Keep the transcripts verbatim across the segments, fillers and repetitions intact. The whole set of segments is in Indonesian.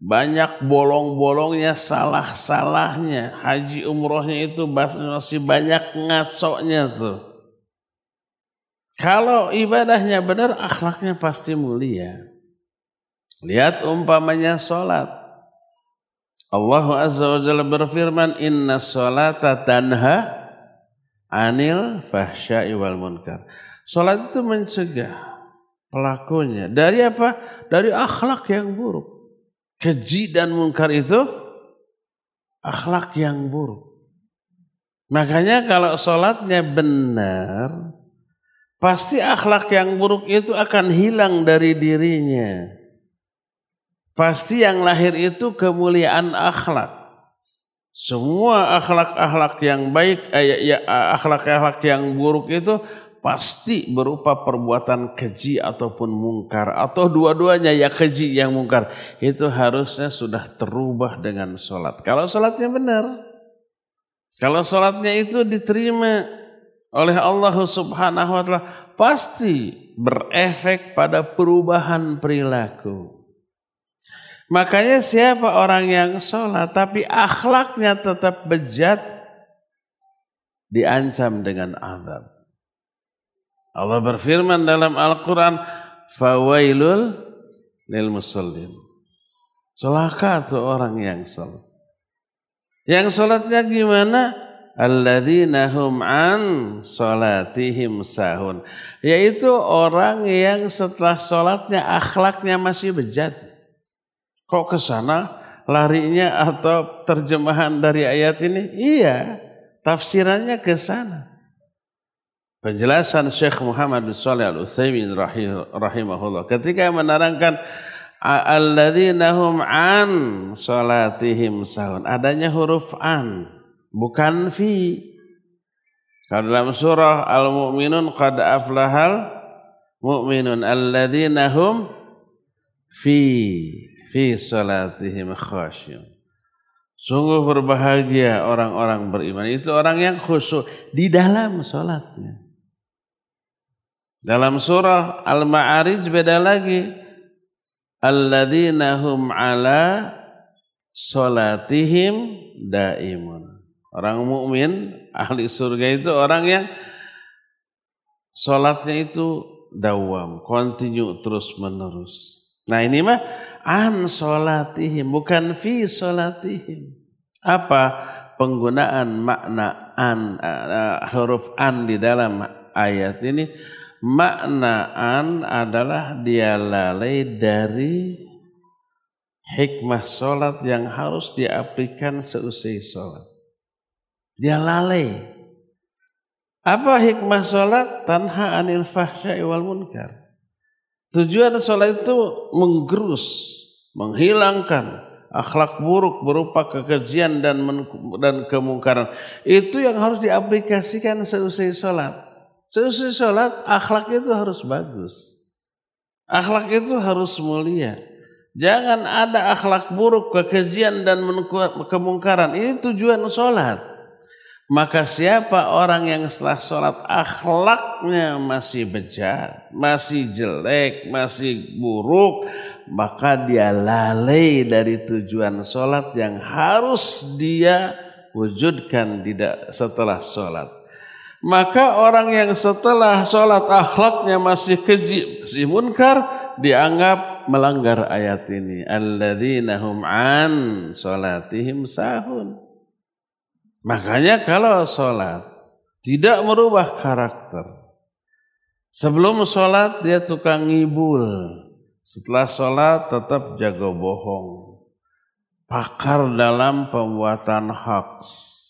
banyak bolong-bolongnya, salah-salahnya. Haji umrohnya itu masih banyak ngaconya tuh. Kalau ibadahnya benar, akhlaknya pasti mulia. Lihat umpamanya sholat. Allah Azza wa Jalla berfirman, inna sholata tanha anil fahsya'i wal munkar. Sholat itu mencegah pelakunya dari apa? Dari akhlak yang buruk. Keji dan munkar itu akhlak yang buruk. Makanya kalau sholatnya benar, pasti akhlak yang buruk itu akan hilang dari dirinya. Pasti yang lahir itu kemuliaan akhlak. Semua akhlak-akhlak yang baik, eh, ya, akhlak-akhlak yang buruk itu pasti berupa perbuatan keji ataupun mungkar, atau dua-duanya, ya keji yang mungkar. Itu harusnya sudah terubah dengan sholat. Kalau sholatnya benar, kalau sholatnya itu diterima oleh Allah Subhanahu wa Ta'ala, pasti berefek pada perubahan perilaku. Makanya siapa orang yang sholat tapi akhlaknya tetap bejat, diancam dengan azab. Allah berfirman dalam Al-Quran, fawailul lil musallin. Celaka tuh orang yang sholat. Yang sholatnya gimana? Alladzina hum an sholatihim sahun. Yaitu orang yang setelah sholatnya akhlaknya masih bejat. Kok ke sana larinya, atau terjemahan dari ayat ini? Iya, tafsirannya ke sana. Penjelasan Syekh Muhammad bin Shalih Al-Utsaimin rahimahullah ketika menerangkan alladzina hum an salatihim sahun, adanya huruf an, bukan fi. Kalau dalam surah Al-Mu'minun qad aflahal mu'minun alladzina hum fi fi salatihim khasyun. Sungguh berbahagia orang-orang beriman, itu orang yang khusyuk di dalam salatnya. Dalam surah Al-Ma'arij beda lagi. Alladzina hum ala salatihim daimun. Orang mukmin ahli surga itu orang yang salatnya itu dawam, continue, terus menerus. Nah ini mah an salatihim, bukan fi salatihim. Apa penggunaan makna an, uh, huruf an di dalam ayat ini? Makna an adalah dia lalai dari hikmah sholat yang harus diaplikasikan seusai sholat. Dia lalai. Apa hikmah sholat? Tanha anil fahsya'i wal munkar. Tujuan sholat itu menggerus, menghilangkan akhlak buruk berupa kekejian dan dan kemungkaran. Itu yang harus diaplikasikan seusai sholat. Seusai sholat akhlak itu harus bagus. Akhlak itu harus mulia. Jangan ada akhlak buruk, kekejian dan kemungkaran. Ini tujuan sholat. Maka siapa orang yang setelah sholat akhlaknya masih bejat, masih jelek, masih buruk, maka dia lalai dari tujuan sholat yang harus dia wujudkan setelah sholat. Maka orang yang setelah sholat akhlaknya masih keji, masih munkar, dianggap melanggar ayat ini. Alladzina hum an sholatihim sahun. Makanya kalau sholat tidak merubah karakter. Sebelum sholat dia tukang ngibul. Setelah sholat tetap jago bohong. Pakar dalam pembuatan hoax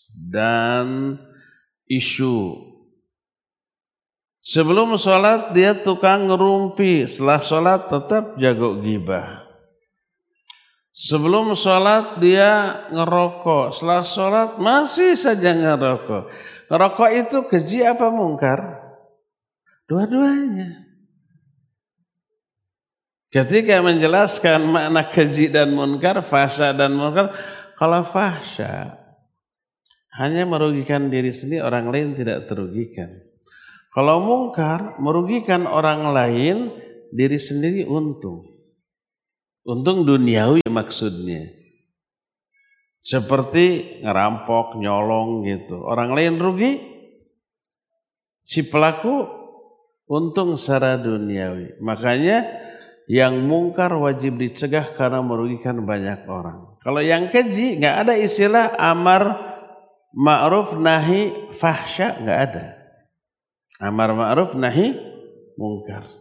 dan isu. Sebelum sholat dia tukang ngerumpi. Setelah sholat tetap jago gibah. Sebelum sholat dia ngerokok. Setelah sholat masih saja ngerokok. Ngerokok itu keji apa mungkar? Dua-duanya. Ketika menjelaskan makna keji dan munkar, fahsya dan munkar, kalau fahsya hanya merugikan diri sendiri, orang lain tidak terugikan. Kalau mungkar merugikan orang lain, diri sendiri untung. Untung duniawi maksudnya. Seperti ngerampok, nyolong gitu. Orang lain rugi, si pelaku untung secara duniawi. Makanya yang mungkar wajib dicegah karena merugikan banyak orang. Kalau yang keji nggak ada istilah amar ma'ruf nahi fahsya, nggak ada. Amar ma'ruf nahi mungkar.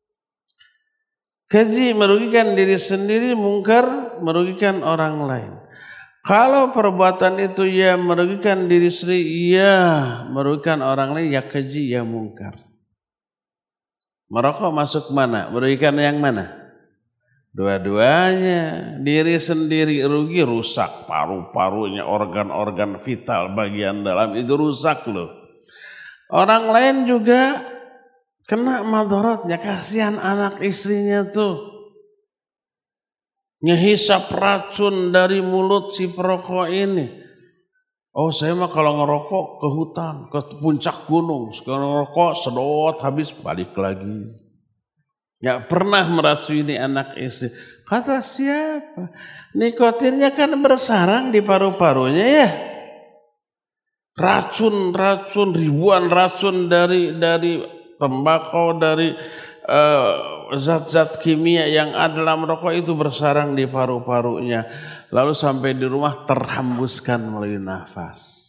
Keji merugikan diri sendiri, mungkar merugikan orang lain. Kalau perbuatan itu ya merugikan diri sendiri, ya merugikan orang lain, ya keji, ya mungkar. Merokok masuk mana? Merugikan yang mana? Dua-duanya. Diri sendiri rugi, rusak paru-parunya, organ-organ vital bagian dalam itu rusak loh. Orang lain juga kena madaratnya, kasihan anak istrinya tuh. Ngehisap racun dari mulut si perokok ini. Oh saya mah kalau ngerokok ke hutan, ke puncak gunung. Sekarang ngerokok sedot habis balik lagi. Gak pernah meracuni anak istri. Kata siapa? Nikotinnya kan bersarang di paru-parunya ya. Racun-racun, ribuan racun dari dari tembakau, dari uh, zat-zat kimia yang ada dalam rokok itu bersarang di paru-parunya. Lalu sampai di rumah terhembuskan melalui nafas.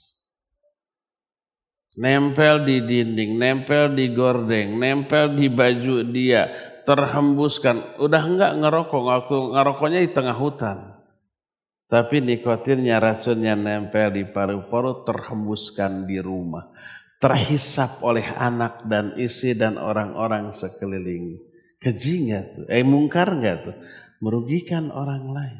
Nempel di dinding, nempel di gordeng, nempel di baju dia, terhembuskan. Udah enggak ngerokok, waktu ngerokoknya di tengah hutan. Tapi nikotinnya, racunnya nempel di paru-paru, terhembuskan di rumah. Terhisap oleh anak dan istri dan orang-orang sekeliling. Keji nggak tuh? Eh mungkar nggak tuh? Merugikan orang lain.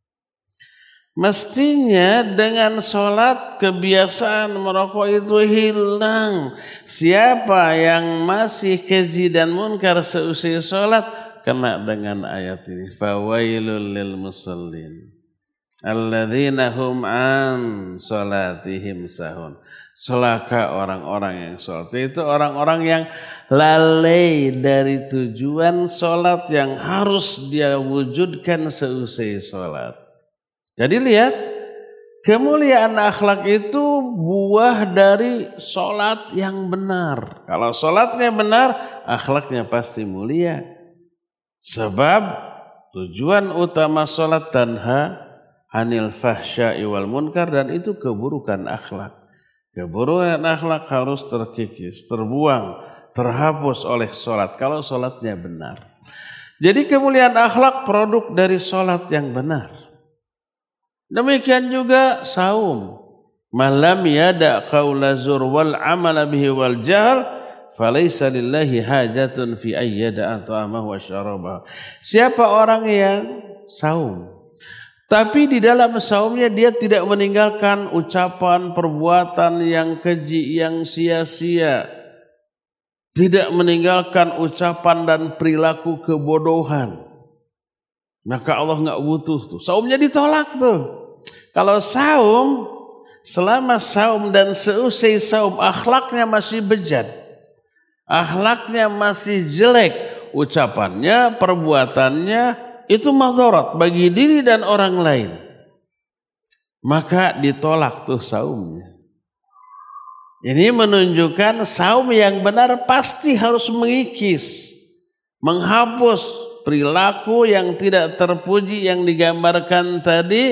Mestinya dengan sholat kebiasaan merokok itu hilang. Siapa yang masih keji dan munkar seusai sholat kena dengan ayat ini. Fawailul lil musallin alladzina hum an sholatihim sahun. Celaka orang-orang yang sholat. Itu orang-orang yang lalai dari tujuan sholat yang harus dia wujudkan seusai sholat. Jadi lihat, kemuliaan akhlak itu buah dari sholat yang benar. Kalau sholatnya benar, akhlaknya pasti mulia. Sebab tujuan utama sholat tanha anil fahsya'i wal munkar, dan itu keburukan akhlak. Keburukan akhlak harus terkikis, terbuang, terhapus oleh sholat. Kalau sholatnya benar. Jadi kemuliaan akhlak produk dari sholat yang benar. Demikian juga saum. Malam yada qawla zur wal amala bihi wal jahl falaysa lillahi hajatun fi ayyada ta'amahu wa syarabahu. Siapa orang yang saum tapi di dalam saumnya dia tidak meninggalkan ucapan, perbuatan yang keji, yang sia-sia. Tidak meninggalkan ucapan dan perilaku kebodohan. Maka Allah nggak butuh tuh. Saumnya ditolak tuh. Kalau saum, selama saum dan seusai saum akhlaknya masih bejat. Akhlaknya masih jelek. Ucapannya, perbuatannya itu madarat bagi diri dan orang lain. Maka ditolak tuh saumnya. Ini menunjukkan saum yang benar pasti harus mengikis, menghapus perilaku yang tidak terpuji yang digambarkan tadi,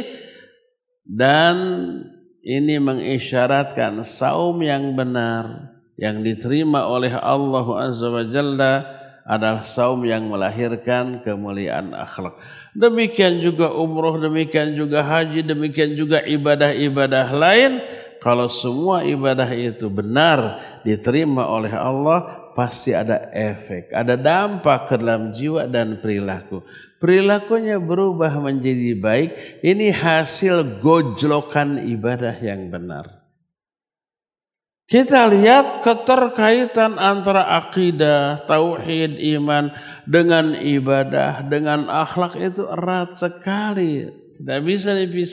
dan ini mengisyaratkan saum yang benar yang diterima oleh Allah Azza wa Jalla adalah saum yang melahirkan kemuliaan akhlak. Demikian juga umroh, demikian juga haji, demikian juga ibadah-ibadah lain. Kalau semua ibadah itu benar diterima oleh Allah, pasti ada efek, ada dampak ke dalam jiwa dan perilaku. Perilakunya berubah menjadi baik. Ini hasil gojlokan ibadah yang benar. Kita lihat keterkaitan antara akidah, tauhid, iman dengan ibadah, dengan akhlak itu erat sekali. Tidak bisa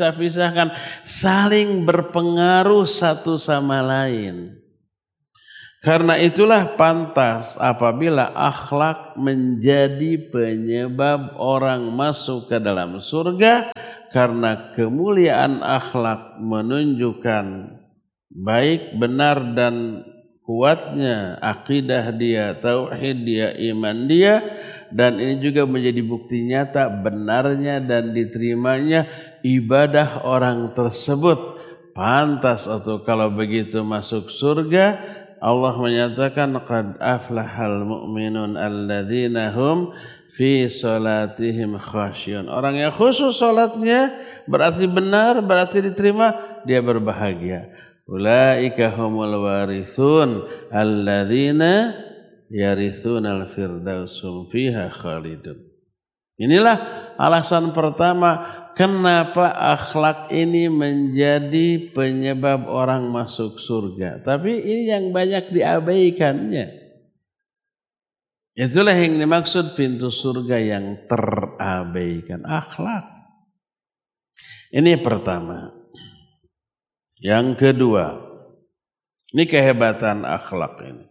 dipisah-pisahkan, saling berpengaruh satu sama lain. Karena itulah pantas apabila akhlak menjadi penyebab orang masuk ke dalam surga, karena kemuliaan akhlak menunjukkan baik, benar dan kuatnya akidah dia, tauhid dia, iman dia, dan ini juga menjadi bukti nyata benarnya dan diterimanya ibadah orang tersebut. Pantas atau kalau begitu masuk surga. Allah menyatakan qad aflahal mu'minun alladzina hum fi salatihim khasyun. Orang yang khusyuk salatnya berarti benar, berarti diterima, dia berbahagia. Ulaika humul warithun alladzina yarithunal firdausum fiha khalidun. Inilah alasan pertama kenapa akhlak ini menjadi penyebab orang masuk surga. Tapi ini yang banyak diabaikannya. Itulah yang dimaksud pintu surga yang terabaikan. Akhlak. Ini pertama. Yang kedua. Ini kehebatan akhlak ini.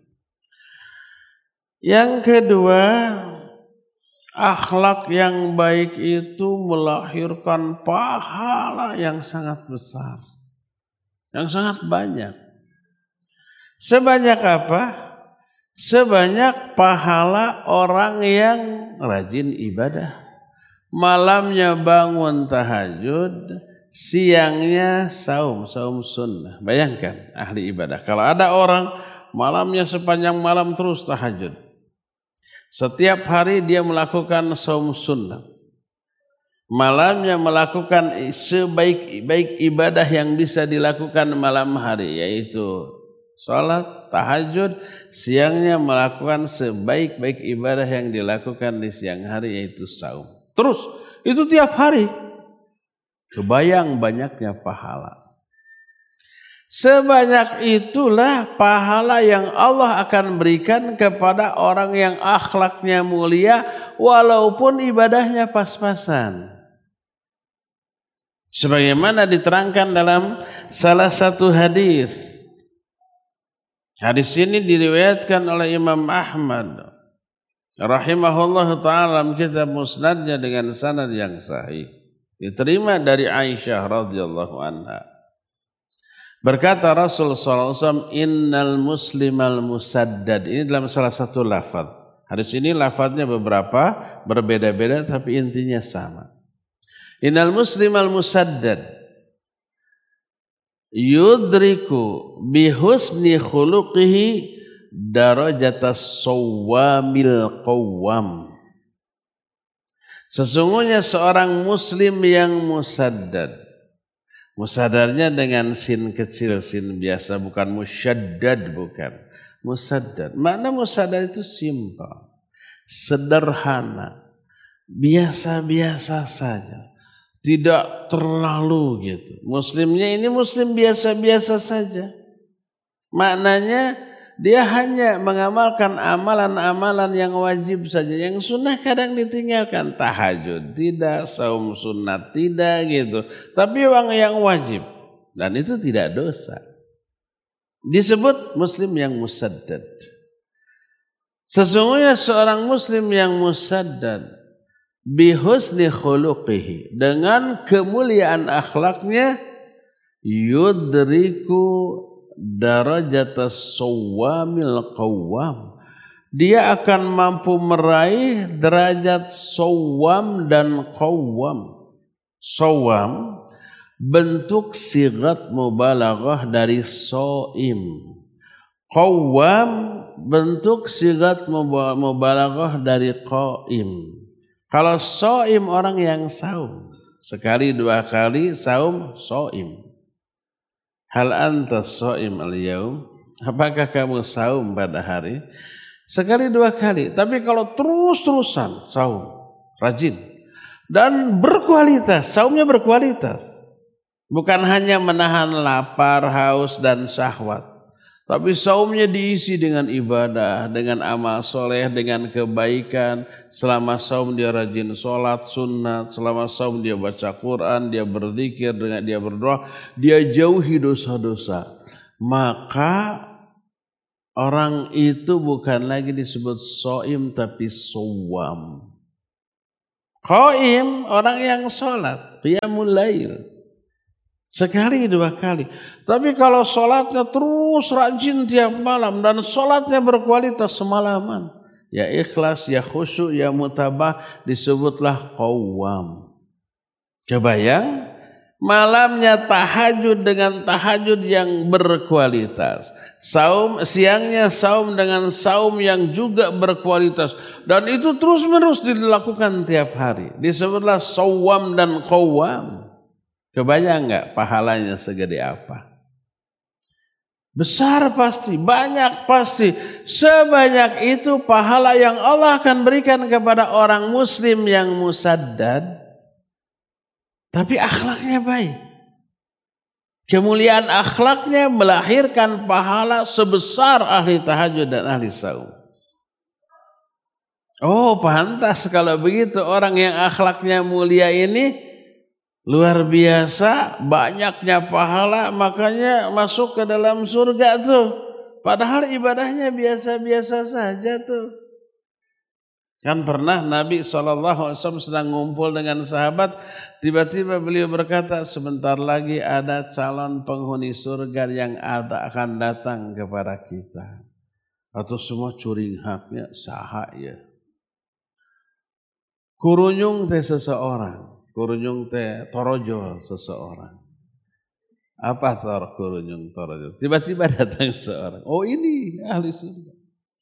Yang kedua, akhlak yang baik itu melahirkan pahala yang sangat besar. Yang sangat banyak. Sebanyak apa? Sebanyak pahala orang yang rajin ibadah. Malamnya bangun tahajud, siangnya saum, saum sunnah. Bayangkan ahli ibadah. Kalau ada orang malamnya sepanjang malam terus tahajud. Setiap hari dia melakukan saum sunnah. Malamnya melakukan sebaik-baik ibadah yang bisa dilakukan malam hari, yaitu salat, tahajud. Siangnya melakukan sebaik-baik ibadah yang dilakukan di siang hari, yaitu saum. Terus, itu tiap hari. Kebayang banyaknya pahala. Sebanyak itulah pahala yang Allah akan berikan kepada orang yang akhlaknya mulia walaupun ibadahnya pas-pasan. Sebagaimana diterangkan dalam salah satu hadis. Hadis ini diriwayatkan oleh Imam Ahmad rahimahullah ta'ala dalam kitab Musnadnya dengan sanad yang sahih. Diterima dari Aisyah radhiyallahu anha. Berkata Rasul sallallahu alaihi wasallam, innal muslimal musaddad. Ini dalam salah satu lafaz. Hadis ini lafaznya beberapa, berbeda-beda tapi intinya sama. Innal muslimal musaddad yudriku bihusni khuluqihi darajatas sawwamil qawwam. Sesungguhnya seorang muslim yang musaddad. Musaddarnya dengan sin kecil, sin biasa, bukan musyaddad, bukan. Musaddad. Makna musaddad itu simpel, sederhana, biasa-biasa saja. Tidak terlalu gitu. Muslimnya ini muslim biasa-biasa saja. Maknanya dia hanya mengamalkan amalan-amalan yang wajib saja. Yang sunnah kadang ditinggalkan. Tahajud tidak, saum sunat tidak gitu. Tapi uang yang wajib. Dan itu tidak dosa. Disebut muslim yang musaddad. Sesungguhnya seorang muslim yang musaddad bihusni khuluqihi, dengan kemuliaan akhlaknya, yudriku darajatas sawwamil qawwam. Dia akan mampu meraih derajat sawwam dan qawwam. Sawwam bentuk sigat mubalaghah dari soim. Qawwam bentuk sigat mubalaghah dari qaim. Kalau soim orang yang saum, sekali dua kali saum soim. Hal anta shaim al-yaum? Apakah kamu saum pada hari? Sekali dua kali. Tapi kalau terus-terusan saum, rajin dan berkualitas, saumnya berkualitas. Bukan hanya menahan lapar, haus dan syahwat, tapi saumnya diisi dengan ibadah, dengan amal soleh, dengan kebaikan. Selama saum dia rajin sholat sunat, selama saum dia baca Quran, dia berzikir, dengan dia berdoa, dia jauhi dosa-dosa. Maka orang itu bukan lagi disebut soim tapi sowam. Qaim orang yang sholat, qiyamul lail. Sekali dua kali. Tapi kalau sholatnya terus rajin tiap malam dan sholatnya berkualitas semalaman, ya ikhlas, ya khusyuk, ya mutabah, disebutlah qawwam. Kebayang? Malamnya tahajud dengan tahajud yang berkualitas. Saum siangnya saum dengan saum yang juga berkualitas. Dan itu terus menerus dilakukan tiap hari. Disebutlah sawam dan qawwam. Kebayang enggak pahalanya segede apa? Besar pasti, banyak pasti. Sebanyak itu pahala yang Allah akan berikan kepada orang muslim yang musaddad. Tapi akhlaknya baik. Kemuliaan akhlaknya melahirkan pahala sebesar ahli tahajud dan ahli saum. Oh, pantas kalau begitu orang yang akhlaknya mulia ini luar biasa, banyaknya pahala, makanya masuk ke dalam surga tuh. Padahal ibadahnya biasa-biasa saja tuh. Kan pernah Nabi shallallahu alaihi wasallam sedang ngumpul dengan sahabat, tiba-tiba beliau berkata, sebentar lagi ada calon penghuni surga yang ada akan datang kepada kita. Atau semua curing haknya saha ya. Kurunyung teh seseorang, kurunyung teh torojol seseorang. Apa tor kurunyung torojol? Tiba-tiba datang seorang, oh ini ahli surga.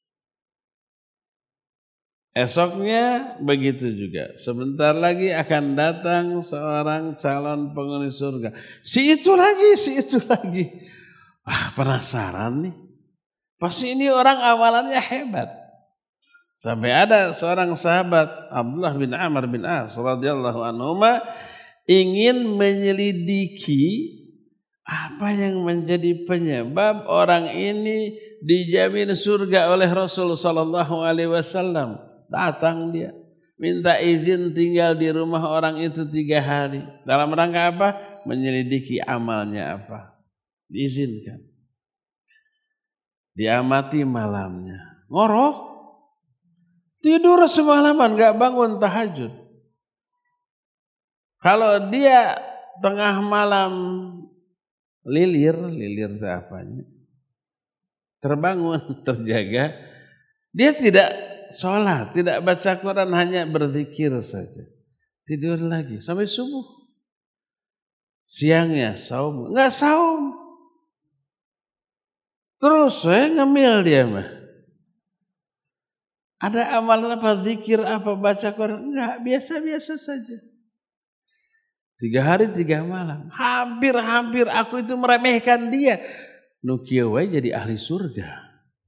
Esoknya begitu juga. Sebentar lagi akan datang seorang calon penghuni surga. Si itu lagi, si itu lagi. Wah, penasaran nih. Pasti ini orang amalannya hebat. Sampai ada seorang sahabat Abdullah bin Amr bin As radhiyallahu anhuma ingin menyelidiki apa yang menjadi penyebab orang ini dijamin surga oleh Rasul sallallahu alaihi wasallam. Datang dia, minta izin tinggal di rumah orang itu tiga hari. Dalam rangka apa? Menyelidiki amalnya apa. Diizinkan. Diamati malamnya. Ngorok. Tidur semalaman, gak bangun tahajud. Kalau dia tengah malam lilir, lilir itu apanya? Terbangun, terjaga. Dia tidak sholat, tidak baca Quran, hanya berzikir saja. Tidur lagi sampai subuh. Siangnya saum, enggak saum. Terus saya ngemil dia mah. Ada amalan apa, zikir apa, baca Quran? Enggak, biasa-biasa saja. Tiga hari tiga malam, hampir-hampir aku itu meremehkan dia. Nukieu wae jadi ahli surga.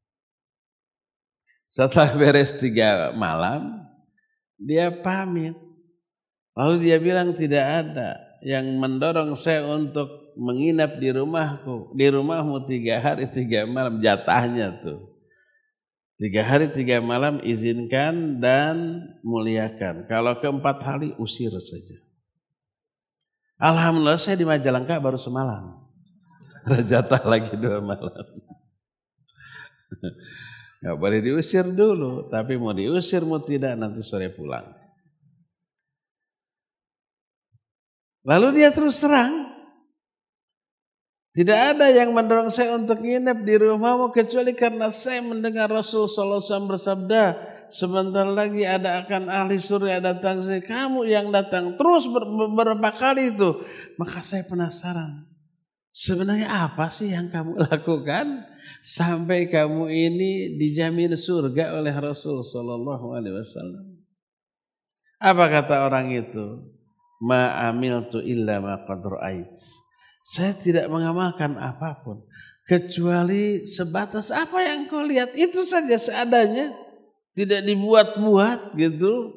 Setelah beres tiga malam, dia pamit. Lalu dia bilang tidak ada yang mendorong saya untuk menginap di rumahku. Di rumahmu tiga hari tiga malam, jatahnya tuh. Tiga hari tiga malam izinkan dan muliakan. Kalau keempat hari usir saja. Alhamdulillah saya di Majalengka baru semalam. Jatah lagi dua malam. Gak boleh diusir dulu, tapi mau diusir mau tidak nanti sore pulang. Lalu dia terus terang, tidak ada yang mendorong saya untuk nginep di rumahmu kecuali karena saya mendengar Rasul sallallahu alaihi wasallam bersabda, sebentar lagi ada akan ahli surga datang. Saya, kamu yang datang terus beberapa kali itu, maka saya penasaran. Sebenarnya apa sih yang kamu lakukan sampai kamu ini dijamin surga oleh Rasul sallallahu alaihi wasallam? Apa kata orang itu? Ma amiltu illa ma qad ra'ait. Saya tidak mengamalkan apapun kecuali sebatas apa yang kau lihat, itu saja seadanya, tidak dibuat-buat gitu.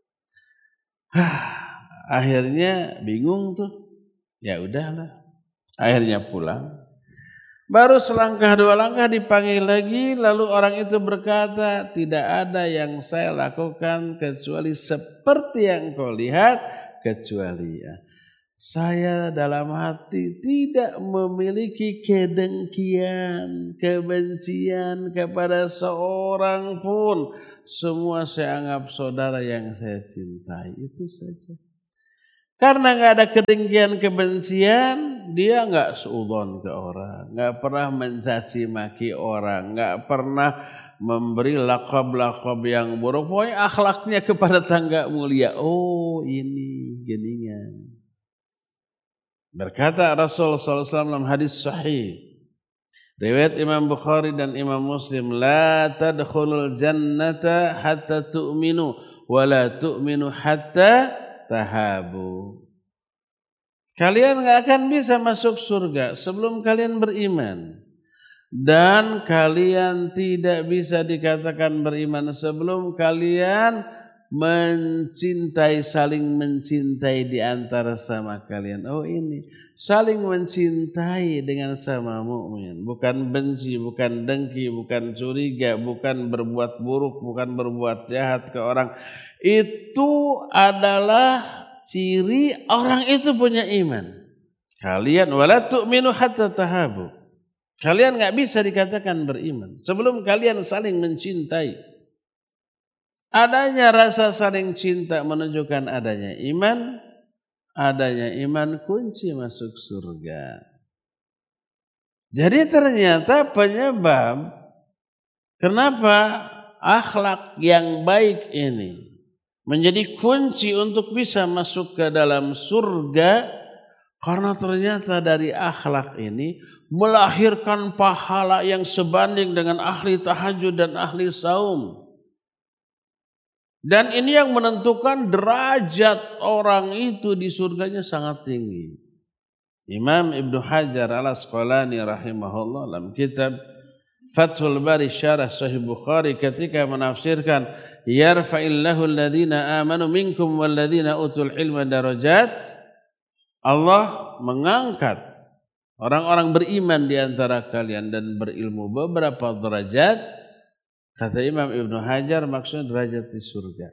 Akhirnya bingung tuh. Ya udahlah. Akhirnya pulang. Baru selangkah dua langkah dipanggil lagi. Lalu orang itu berkata, tidak ada yang saya lakukan kecuali seperti yang kau lihat. Kecuali ya. saya dalam hati tidak memiliki kedengkian, kebencian kepada seorang pun. Semua saya anggap saudara yang saya cintai, itu saja. Karena nggak ada kedengkian, kebencian, dia nggak suudzon ke orang, nggak pernah mencaci maki orang, nggak pernah memberi lakab-lakab yang buruk. Pokoknya akhlaknya kepada tangga mulia. Oh ini geningan. Berkata Rasul sallallahu alaihi wasallam dalam hadis sahih, riwayat Imam Bukhari dan Imam Muslim, la tadkhulul jannata hatta tu'minu wa la tu'minu hatta tahabu. Kalian enggak akan bisa masuk surga sebelum kalian beriman, dan kalian tidak bisa dikatakan beriman sebelum kalian mencintai, saling mencintai di antara sama kalian. Oh ini saling mencintai dengan sama mukmin, bukan benci, bukan dengki, bukan curiga, bukan berbuat buruk, bukan berbuat jahat ke orang. Itu adalah ciri orang itu punya iman. Kalian wala tu'minu hatta tahabu. Kalian enggak bisa dikatakan beriman sebelum kalian saling mencintai. Adanya rasa saling cinta menunjukkan adanya iman. Adanya iman kunci masuk surga. Jadi ternyata penyebab kenapa akhlak yang baik ini menjadi kunci untuk bisa masuk ke dalam surga, karena ternyata dari akhlak ini melahirkan pahala yang sebanding dengan ahli tahajud dan ahli saum. Dan ini yang menentukan derajat orang itu di surganya sangat tinggi. Imam Ibnu Hajar Al-Asqalani rahimahullah dalam kitab Fathul Bari Syarah Sahih Bukhari ketika menafsirkan yarfa'illahu alladhina amanu minkum walladhina utul ilma darajat, Allah mengangkat orang-orang beriman di antara kalian dan berilmu beberapa derajat. Kata Imam Ibnu Hajar maksudnya derajat di surga.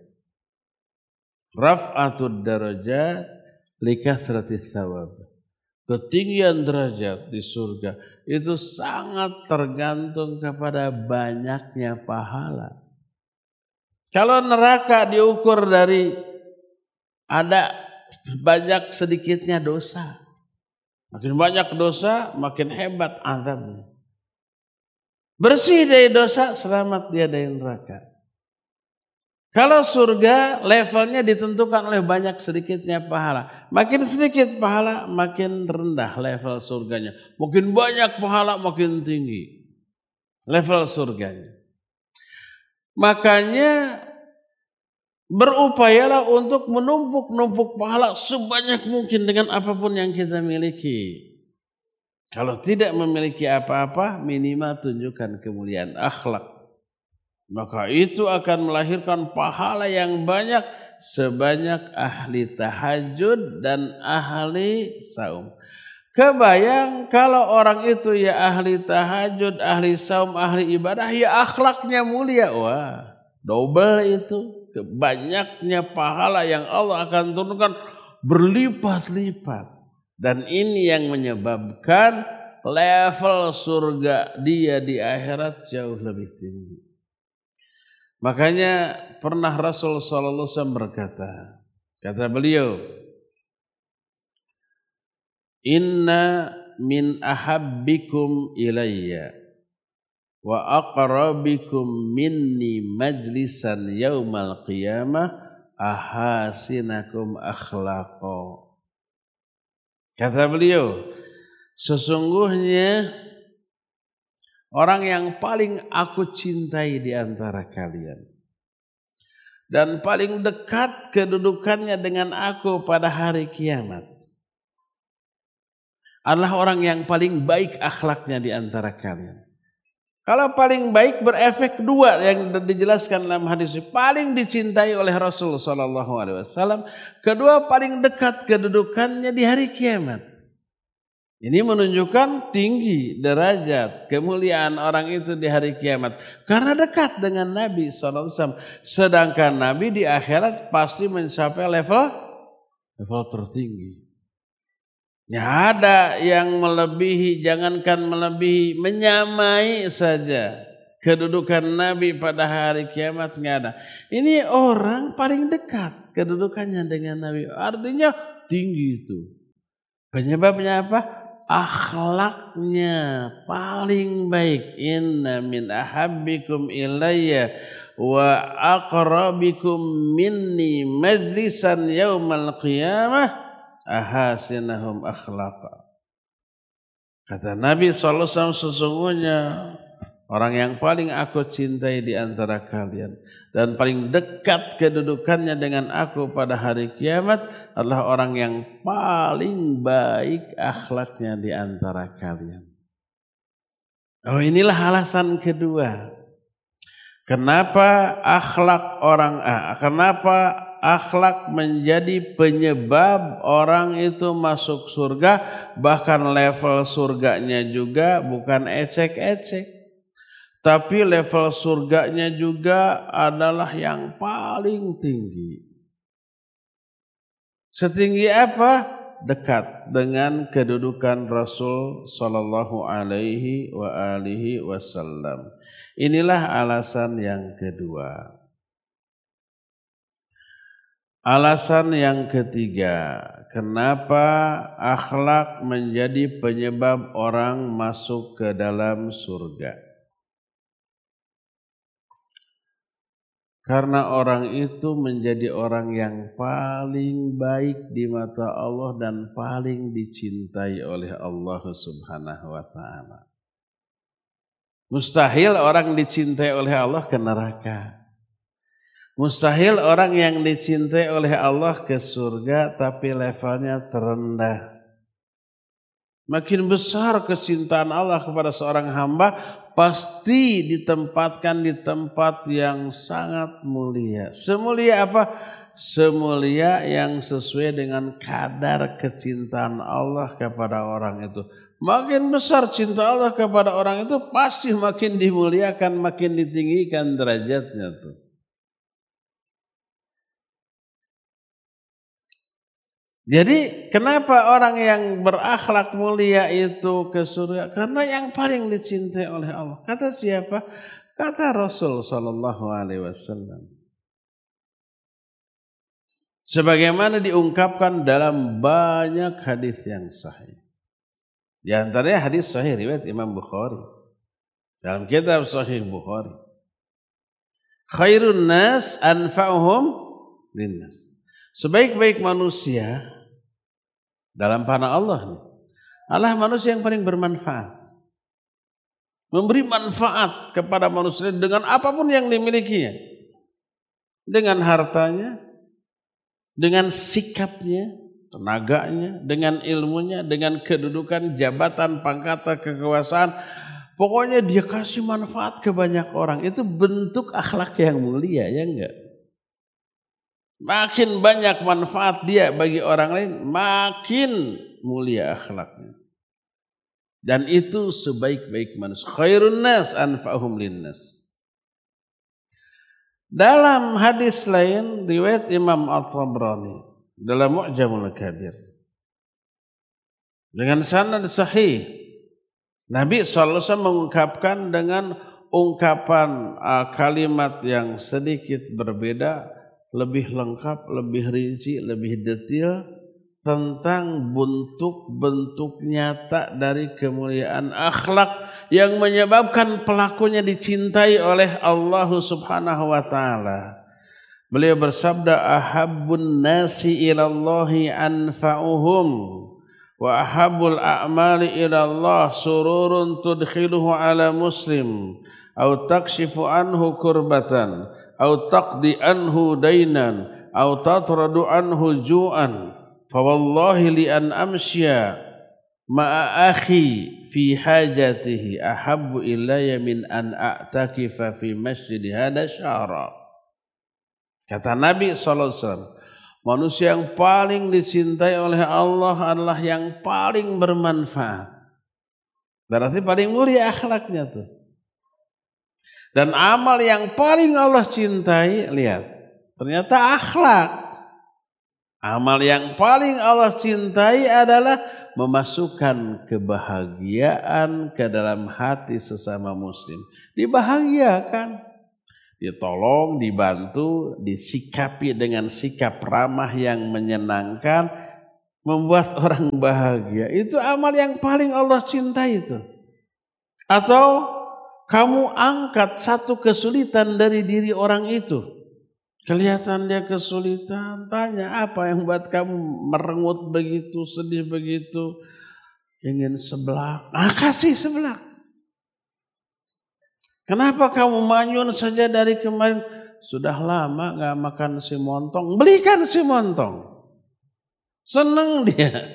Raf'atud darajat likathrati thawab. Ketinggian derajat di surga itu sangat tergantung kepada banyaknya pahala. Kalau neraka diukur dari ada banyak sedikitnya dosa. Makin banyak dosa, makin hebat azabnya. Bersih dari dosa, selamat dia dari neraka. Kalau surga levelnya ditentukan oleh banyak sedikitnya pahala. Makin sedikit pahala, makin rendah level surganya. Makin banyak pahala, makin tinggi level surganya. Makanya berupayalah untuk menumpuk-numpuk pahala sebanyak mungkin dengan apapun yang kita miliki. Kalau tidak memiliki apa-apa, minimal tunjukkan kemuliaan akhlak. Maka itu akan melahirkan pahala yang banyak sebanyak ahli tahajud dan ahli saum. Kebayang kalau orang itu ya ahli tahajud, ahli saum, ahli ibadah, ya akhlaknya mulia. Wah, double itu. Banyaknya pahala yang Allah akan turunkan berlipat-lipat. Dan ini yang menyebabkan level surga dia di akhirat jauh lebih tinggi. Makanya pernah Rasul sallallahu alaihi wasallam berkata, kata beliau, inna min ahabbikum ilayya wa aqrabikum minni majlisan yaumal qiyamah ahasinakum akhlaqa. Kata beliau, sesungguhnya orang yang paling aku cintai di antara kalian dan paling dekat kedudukannya dengan aku pada hari kiamat adalah orang yang paling baik akhlaknya di antara kalian. Kalau paling baik berefek dua yang dijelaskan dalam hadis ini. Paling dicintai oleh Rasul sallallahu alaihi wasallam. Kedua, paling dekat kedudukannya di hari kiamat. Ini menunjukkan tinggi derajat kemuliaan orang itu di hari kiamat. Karena dekat dengan Nabi sallallahu alaihi wasallam. Sedangkan Nabi di akhirat pasti mencapai level level tertinggi. Ya ada yang melebihi, jangankan melebihi, menyamai saja kedudukan Nabi pada hari kiamat nggak ada. Ini orang paling dekat kedudukannya dengan Nabi. Artinya tinggi itu. Penyebabnya apa? Akhlaknya paling baik. Inna min ahabbikum ilayya wa aqrabikum minni majlisan yaumal qiyamah ahasinahum akhlaqa. Kata Nabi sallallahu alaihi wasallam, sesungguhnya orang yang paling aku cintai di antara kalian dan paling dekat kedudukannya dengan aku pada hari kiamat adalah orang yang paling baik akhlaknya di antara kalian. Oh, inilah alasan kedua. Kenapa akhlak orang ah, kenapa akhlak menjadi penyebab orang itu masuk surga, bahkan level surganya juga bukan ecek-ecek. Tapi level surganya juga adalah yang paling tinggi. Setinggi apa? Dekat dengan kedudukan Rasul sallallahu alaihi wa alihi wasallam. Inilah alasan yang kedua. Alasan yang ketiga, kenapa akhlak menjadi penyebab orang masuk ke dalam surga? Karena orang itu menjadi orang yang paling baik di mata Allah dan paling dicintai oleh Allah Subhanahu wa taala. Mustahil orang dicintai oleh Allah ke neraka. Mustahil orang yang dicintai oleh Allah ke surga tapi levelnya terendah. Makin besar kecintaan Allah kepada seorang hamba, pasti ditempatkan di tempat yang sangat mulia. Semulia apa? Semulia yang sesuai dengan kadar kecintaan Allah kepada orang itu. Makin besar cinta Allah kepada orang itu, pasti makin dimuliakan, makin ditinggikan derajatnya tuh. Jadi kenapa orang yang berakhlak mulia itu ke surga? Karena yang paling dicintai oleh Allah. Kata siapa? Kata Rasul sallallahu alaihi wasallam. Sebagaimana diungkapkan dalam banyak hadis yang sahih. Di antaranya hadis sahih riwayat Imam Bukhari. Dalam kitab Sahih Bukhari. Khairun nas anfa'uhum linnas. Sebaik-baik manusia dalam pandangan Allah nih, adalah manusia yang paling bermanfaat. Memberi manfaat kepada manusia dengan apapun yang dimilikinya. Dengan hartanya, dengan sikapnya, tenaganya, dengan ilmunya, dengan kedudukan, jabatan, pangkatan, kekuasaan. Pokoknya dia kasih manfaat ke banyak orang. Itu bentuk akhlak yang mulia, ya enggak? Makin banyak manfaat dia bagi orang lain, makin mulia akhlaknya. Dan itu sebaik-baik manusia. Khairun nas anfa'uhum linnas. Dalam hadis lain riwayat Imam At-Tabrani dalam Mu'jamul Kabir dengan sanad sahih, Nabi sallallahu alaihi wasallam mengungkapkan dengan ungkapan uh, kalimat yang sedikit berbeda, lebih lengkap, lebih rinci, lebih detail tentang bentuk-bentuk nyata dari kemuliaan akhlak yang menyebabkan pelakunya dicintai oleh Allah Subhanahu wa taala. Beliau bersabda, ahabbun nasi ilallahi anfa'uhum wa ahabbul a'mali ilallah sururun tudkhiluhu ala muslim au takshifu anhu kurbatan au taqdi anhu dainan au tatradu anhu ju'an fa wallahi li an amsya ma'a akhi fi hajatihi ahabbu ilayya min an a'takifa fi masjid hada syahra. Kata Nabi sallallahu alaihi wasallam, manusia yang paling dicintai oleh Allah adalah yang paling bermanfaat. Berarti paling mulia akhlaknya tuh. Dan amal yang paling Allah cintai, lihat, ternyata akhlak. Amal yang paling Allah cintai adalah memasukkan kebahagiaan ke dalam hati sesama muslim. Dibahagiakan, ditolong, dibantu, disikapi dengan sikap ramah yang menyenangkan, membuat orang bahagia. Itu amal yang paling Allah cintai itu. Atau kamu angkat satu kesulitan dari diri orang itu. Kelihatan dia kesulitan, tanya apa yang buat kamu merengut begitu, sedih begitu, ingin sebelak. Ah, kasih sebelak. Kenapa kamu manyun saja dari kemarin? Sudah lama gak makan si montong, belikan si montong. Senang dia.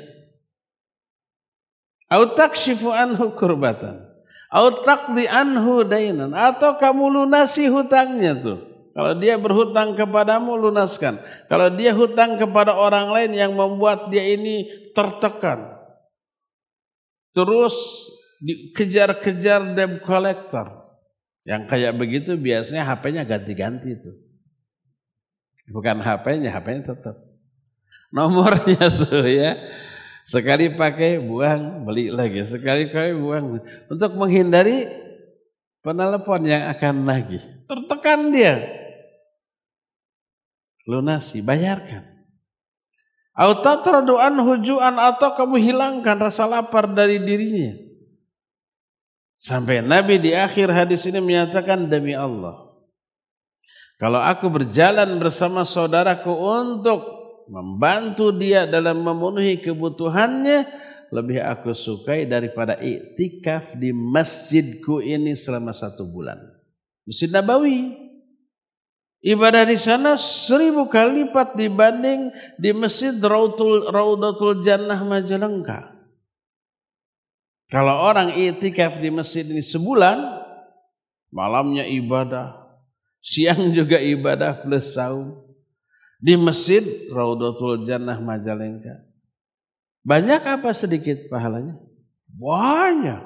Au takshifu anhu kurbatan. Au taqdi anhu dainan, atau kamu lunasi hutangnya tuh. Kalau dia berhutang kepadamu, lunaskan. Kalau dia hutang kepada orang lain yang membuat dia ini tertekan, terus dikejar-kejar debt collector. Yang kayak begitu biasanya H P-nya ganti-ganti tuh. Bukan H P-nya, H P-nya tetap. Nomornya tuh ya. Sekali pakai buang, beli lagi. Sekali pakai buang. Untuk menghindari penelepon yang akan lagi. Tertekan dia. Lunasi, bayarkan. Au tatradu anhu ju'an, atau kamu hilangkan rasa lapar dari dirinya. Sampai Nabi di akhir hadis ini menyatakan, demi Allah, kalau aku berjalan bersama saudaraku untuk membantu dia dalam memenuhi kebutuhannya, lebih aku sukai daripada iktikaf di masjidku ini selama satu bulan. Masjid Nabawi, ibadah di sana seribu kali lipat dibanding di masjid Raudatul, Raudatul Jannah Majalengka. Kalau orang iktikaf di masjid ini sebulan, malamnya ibadah, siang juga ibadah plus saum. Di masjid Raudatul Jannah Majalengka, banyak apa sedikit pahalanya? Banyak.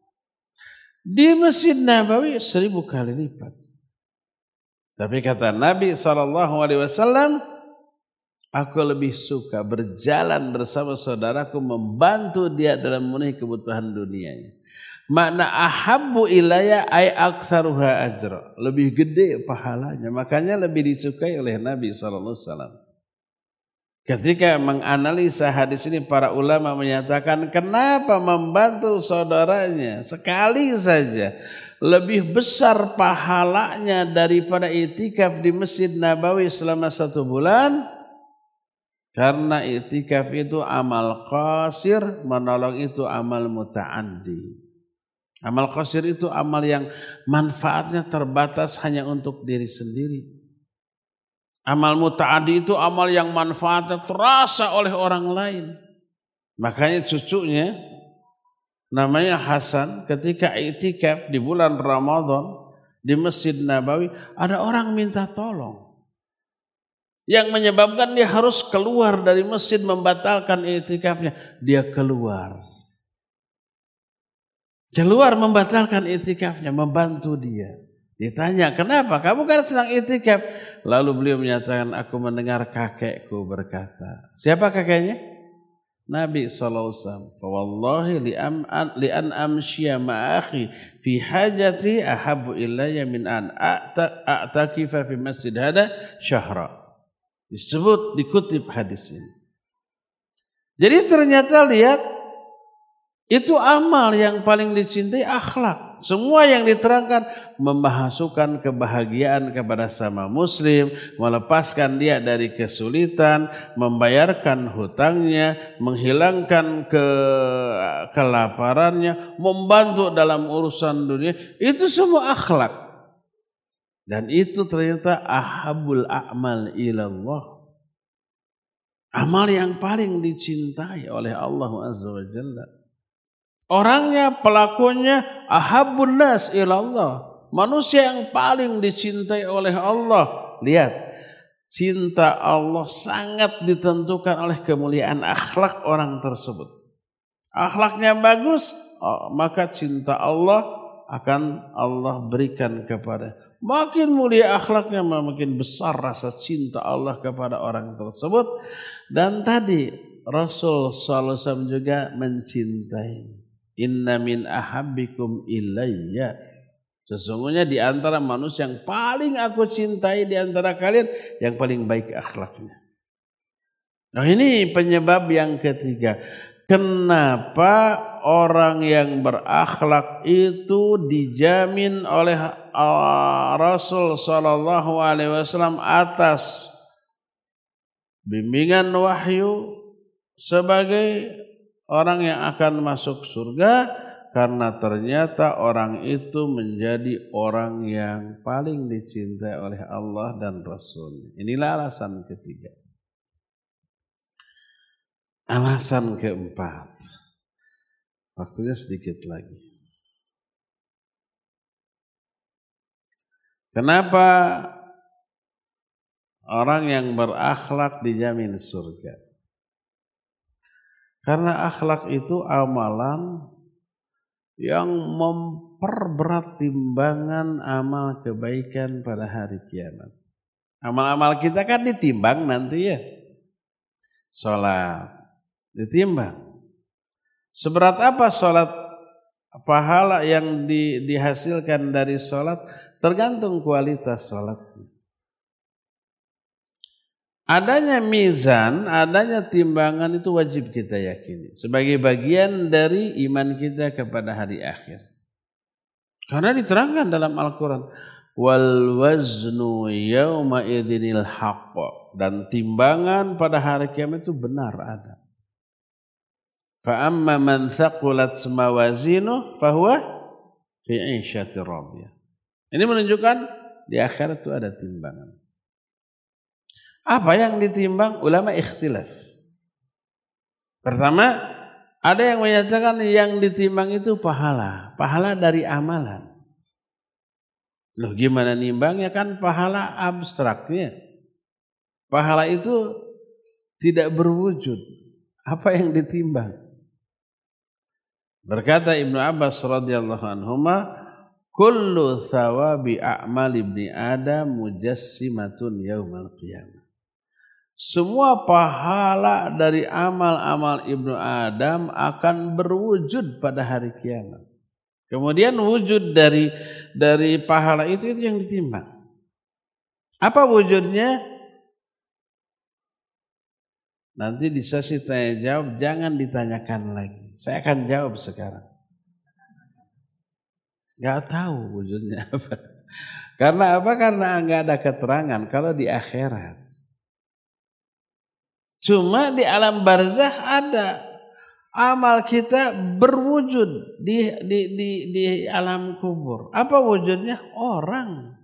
Di Masjid Nabawi seribu kali lipat. Tapi kata Nabi shallallahu alaihi wasallam, aku lebih suka berjalan bersama saudaraku, membantu dia dalam memenuhi kebutuhan dunianya. Makna ahabbu ilayya ay aktsaruha ajra, lebih gede pahalanya, makanya lebih disukai oleh Nabi sallallahu alaihi wasallam. Ketika menganalisa hadis ini, para ulama menyatakan kenapa membantu saudaranya sekali saja lebih besar pahalanya daripada itikaf di Masjid Nabawi selama satu bulan. Karena itikaf itu amal qasir, menolong itu amal muta'addi. Amal qasir itu amal yang manfaatnya terbatas hanya untuk diri sendiri. Amal muta'addi itu amal yang manfaatnya terasa oleh orang lain. Makanya cucunya namanya Hasan, ketika iktikaf di bulan Ramadan di Masjid Nabawi, ada orang minta tolong. Yang menyebabkan dia harus keluar dari masjid membatalkan iktikafnya. Dia keluar. Keluar membatalkan itikafnya, membantu dia. Ditanya, kenapa? Kamu kan sedang itikaf. Lalu beliau menyatakan, aku mendengar kakekku berkata. Siapa kakeknya? Nabi shallallahu alaihi wasallam. Wallahi li an amshiya ma'akhi fi hajati ahabbu ilayya min an a'takifa fi masjid hada syahra. Disebut, dikutip hadis ini. Jadi ternyata lihat, itu amal yang paling dicintai, akhlak. Semua yang diterangkan memahasukan kebahagiaan kepada sama muslim, melepaskan dia dari kesulitan, membayarkan hutangnya, menghilangkan ke kelaparannya, membantu dalam urusan dunia. Itu semua akhlak. Dan itu ternyata ahabul a'mal ilallah. Amal yang paling dicintai oleh Allah Azza wa Jalla. Orangnya, pelakunya ahabun nas ilallah. Manusia yang paling dicintai oleh Allah. Lihat, cinta Allah sangat ditentukan oleh kemuliaan akhlak orang tersebut. Akhlaknya bagus, oh, maka cinta Allah akan Allah berikan kepada. Makin mulia akhlaknya, makin besar rasa cinta Allah kepada orang tersebut. Dan tadi Rasul sallallahu alaihi wasallam juga mencintai. Inna min ahabbikum ilayya. Sesungguhnya di antara manusia yang paling aku cintai di antara kalian yang paling baik akhlaknya. Nah ini penyebab yang ketiga. Kenapa orang yang berakhlak itu dijamin oleh Rasul sallallahu alaihi wasallam atas bimbingan wahyu sebagai orang yang akan masuk surga karena ternyata orang itu menjadi orang yang paling dicintai oleh Allah dan Rasul. Inilah alasan ketiga. Alasan keempat. Waktunya sedikit lagi. Kenapa orang yang berakhlak dijamin surga? Karena akhlak itu amalan yang memperberat timbangan amal kebaikan pada hari kiamat. Amal-amal kita kan ditimbang nanti ya. Salat ditimbang. Seberat apa salat, pahala yang di, dihasilkan dari salat tergantung kualitas salatnya. Adanya mizan, adanya timbangan itu wajib kita yakini sebagai bagian dari iman kita kepada hari akhir. Karena diterangkan dalam Al-Quran, wal waznu yawma idzinil haqq, dan timbangan pada hari kiamat itu benar ada. Fa amma man thaqulat mawazinuhu fahuwa fi 'ishatir radiyah. Ini menunjukkan di akhirat itu ada timbangan. Apa yang ditimbang? Ulama ikhtilaf. Pertama, ada yang menyatakan yang ditimbang itu pahala. Pahala dari amalan. Loh gimana nimbangnya? Kan pahala abstraknya. Pahala itu tidak berwujud. Apa yang ditimbang? Berkata Ibnu Abbas radhiyallahu anhuma, kullu thawabi a'mal ibni Adam mujassimatun yaumal qiyamah. Semua pahala dari amal-amal Ibnu Adam akan berwujud pada hari kiamat. Kemudian wujud dari dari pahala itu itu yang ditimbang. Apa wujudnya? Nanti di sesi tanya jawab jangan ditanyakan lagi. Saya akan jawab sekarang. Gak tahu wujudnya apa. Karena apa? Karena enggak ada keterangan kalau di akhirat. Cuma di alam barzakh ada amal kita berwujud di di di di alam kubur. Apa wujudnya? Orang.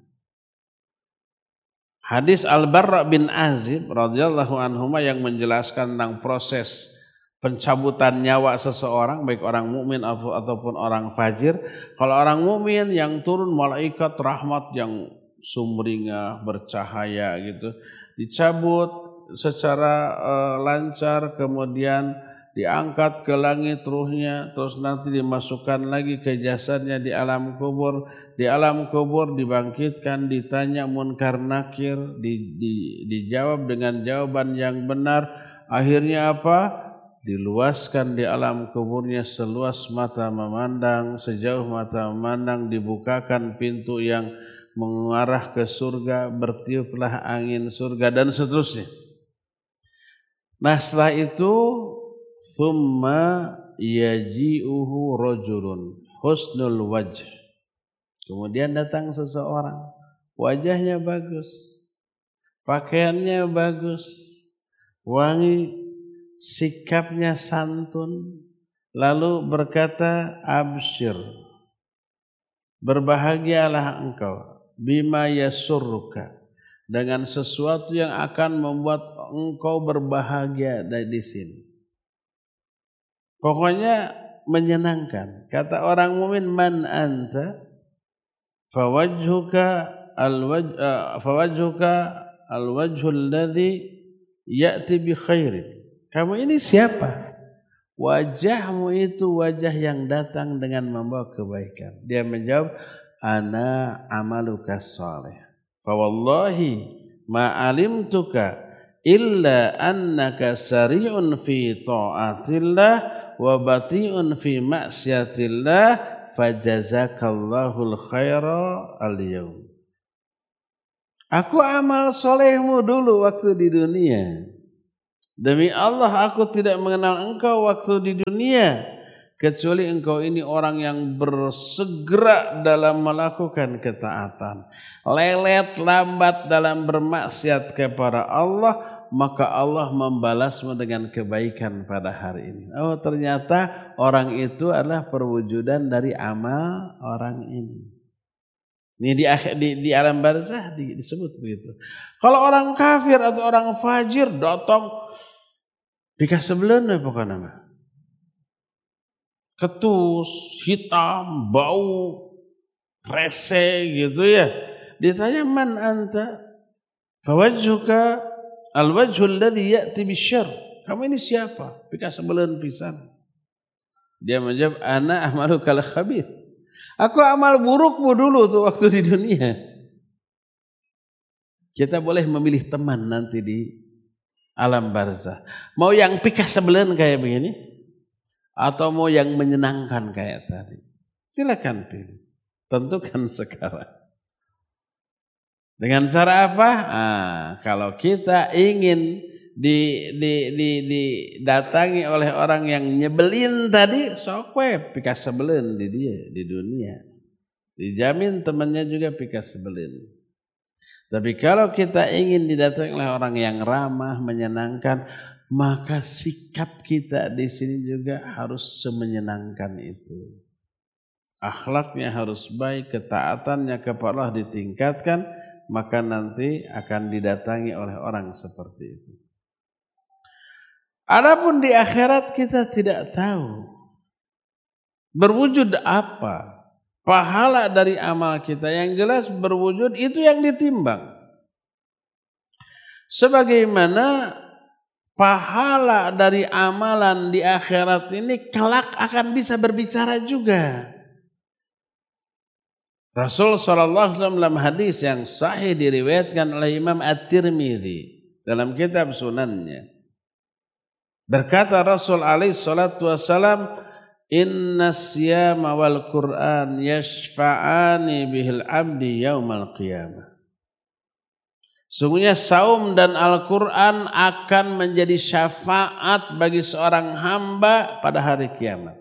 Hadis Al-Barra bin Azib radhiyallahu anhuma yang menjelaskan tentang proses pencabutan nyawa seseorang, baik orang mukmin ataupun orang fajir. Kalau orang mukmin yang turun malaikat rahmat yang sumringah bercahaya gitu, dicabut secara uh, lancar, kemudian diangkat ke langit ruhnya, terus nanti dimasukkan lagi ke jasadnya di alam kubur. Di alam kubur dibangkitkan, ditanya munkar nakir, di, di, dijawab dengan jawaban yang benar. Akhirnya apa? Diluaskan di alam kuburnya seluas mata memandang, sejauh mata memandang, dibukakan pintu yang mengarah ke surga, bertiuplah angin surga dan seterusnya. Nah setelah itu thumma yaji'uhu rajulun husnul wajh. Kemudian datang seseorang, wajahnya bagus, pakaiannya bagus, wangi, sikapnya santun, lalu berkata absyir, berbahagialah engkau, bima yasurruka, dengan sesuatu yang akan membuat engkau berbahagia di sini. Pokoknya menyenangkan. Kata orang mukmin, man anta fawajhuka alwajh fawajhuka alwajhul ladzi ya'ti bi khairin. Kamu ini siapa? Wajahmu itu wajah yang datang dengan membawa kebaikan. Dia menjawab, ana amaluka shalih. Fa wallahi ma alimtuka illa annaka sari'un fi ta'atillah wa bati'un fi maksiatillah fajazakallahul khaira al-yawm. Aku amal solehmu dulu waktu di dunia. Demi Allah aku tidak mengenal engkau waktu di dunia, kecuali engkau ini orang yang bersegera dalam melakukan ketaatan, lelet lambat dalam bermaksiat kepada Allah, maka Allah membalasmu dengan kebaikan pada hari ini. Oh, ternyata orang itu adalah perwujudan dari amal orang ini. Ini di, di, di alam barzah disebut begitu. Kalau orang kafir atau orang fajir datang dikasih sebelumnya pokoknya nama. Ketus, hitam, bau, rese gitu ya. Ditanya man anta? Fawajhuka al-wajhul ladzi ya'ti bisyarr. Kamu ini siapa? Dikasih sebelum pisan. Dia menjawab ana amalu kal khabith. Aku amal burukmu dulu tuh waktu di dunia. Kita boleh memilih teman nanti di alam barzah. Mau yang pikas sebelen kayak begini, atau mau yang menyenangkan kayak tadi. Silakan pilih. Tentukan sekarang. Dengan cara apa? Ah, kalau kita ingin di, di, di, didatangi oleh orang yang nyebelin tadi, sok we pikas sebelin di dia di dunia. Dijamin temannya juga pikas sebelin. Tapi kalau kita ingin didatangi oleh orang yang ramah, menyenangkan, maka sikap kita di sini juga harus semenyenangkan itu. Akhlaknya harus baik, ketaatannya kepada Allah ditingkatkan, maka nanti akan didatangi oleh orang seperti itu. Adapun di akhirat kita tidak tahu berwujud apa pahala dari amal kita. Yang jelas berwujud itu yang ditimbang. Sebagaimana pahala dari amalan di akhirat ini kelak akan bisa berbicara juga. Rasul sallallahu alaihi wasallam dalam hadis yang sahih diriwayatkan oleh Imam At-Tirmidzi dalam kitab Sunannya. Berkata Rasul alaihi salatu wasalam, inna siyama wal Qur'an yashfa'ani bihil abdi yaumal qiyamah. Sungguhnya saum dan Al-Quran akan menjadi syafaat bagi seorang hamba pada hari kiamat.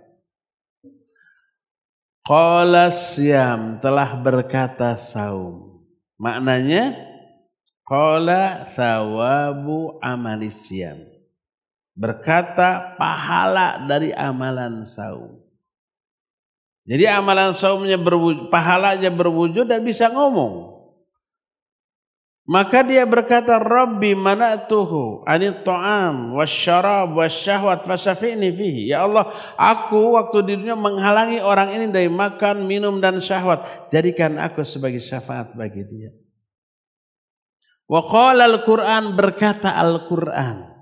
Qala siyam, telah berkata saum. Maknanya, qala thawabu amalis siyam. Berkata pahala dari amalan saum. Jadi amalan saumnya berwujud, pahalanya berwujud dan bisa ngomong. Maka dia berkata, Rabbi mana'tuhu anit ta'am wasyarab wasyahwat fasyafi'ni fihi. Ya Allah, aku waktu di dunia menghalangi orang ini dari makan, minum dan syahwat. Jadikan aku sebagai syafaat bagi dia. Wa qala al-Qur'an, berkata Al-Qur'an.